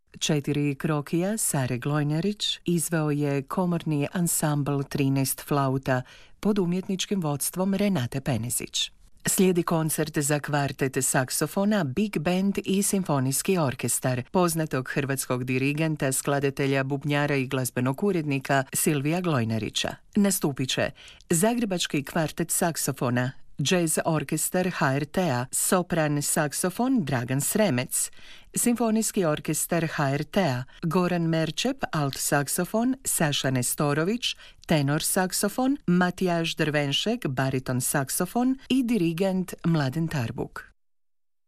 4 krokija Sare Glojnerić izveo je komorni ansambl 13 flauta pod umjetničkim vodstvom Renate Penezić. Slijedi koncert za kvartet saksofona, big band i simfonijski orkestar poznatog hrvatskog dirigenta, skladatelja, bubnjara i glazbenog urednika Silvija Glojnerića. Nastupit će Zagrebački kvartet saksofona, Jazz orkestar HRT-a, sopran saksofon Dragan Sremec, Simfonijski orkestar HRT-a, Goran Merčep, alt saksofon, Saša Nestorović, tenor saksofon, Matijaž Drvenšek, bariton saksofon i dirigent Mladen Tarbuk.